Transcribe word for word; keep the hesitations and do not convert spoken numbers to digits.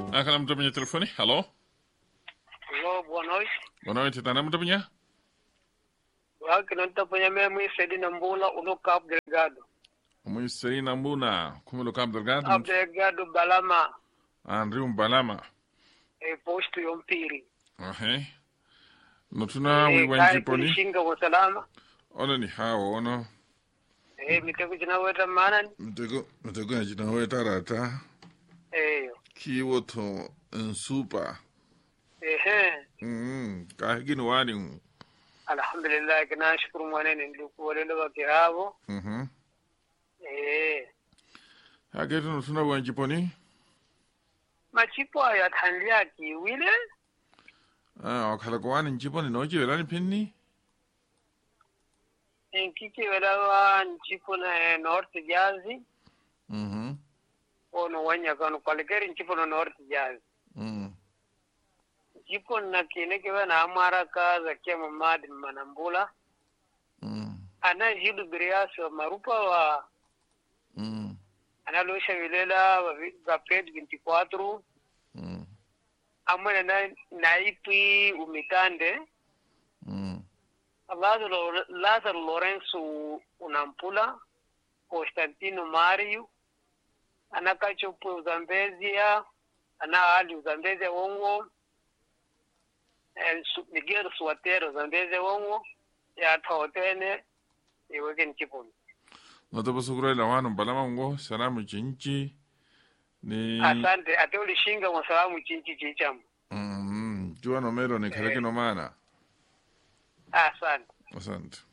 Akala mtu kwenye telefoni. Halo. Hello, boa noite. Boa noite, tana mtu kwenye? Waki nanta kwenye mimi Sedi Nambula uno Cabo Delgado. Muisei na mbuna. Kumulo Cabo Delgado. Cabo Delgado Balama. Andri Balama. E posto yompiri. Ahe. Notuna E, wiwanji poni. Shinga wa salama. Ono ni hao ono. E mitego jina weta manani. Mtego mtego ya jina weta rata. E. Kiwo to nsupa. Ehe. Mm. Kahigini wani. Alhamdulillah kana shukuru mwanene nduku wale wa kirabo. Mhm. Eh. Hageto notuna wiwanji poni. Machipo ya tanlia kiwile. Ah, wakala kwa wani njiponi noji welani pinni. Nkiki welawa nchipo na North Jazi. Mhm. Ono wanya kanu kwalikeri nchipo na North Jazi. Mhm. Nchipo na kinekewa na amaraka za kia mamadi manambula. Mhm. Ana jidu biriasi wa marupa wa Mhm. ana loisha vilela wa pred veinticuatro. Mhm. Amwana na naipi umitande. Mhm. Lázaro, Lázaro Lorenzo Unampula, Constantino Mario, ana Cachopo Zambezia, ana Ali Zambezia Wongo, el Miguel Suatero Zambezia Wongo, ya Taotene, y Wegen Chipon. Noto sukura ila wanu balama ungo salamu chinchi ni Asante, ateuli shinga wasalamu chinchi chichamu. mhm. Jua nomero ni kareke no mana. Asante. Asante.